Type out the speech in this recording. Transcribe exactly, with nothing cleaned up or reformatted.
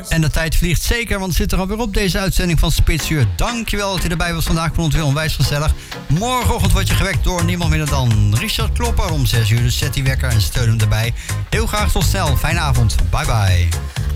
En de tijd vliegt zeker, want het zit er alweer op deze uitzending van Spitsuur. Dankjewel dat je erbij was vandaag. Ik vond het weer onwijs gezellig. Morgenochtend word je gewekt door niemand minder dan Richard Klopper om zes uur. Dus zet die wekker en steun hem erbij. Heel graag tot snel. Fijne avond. Bye bye.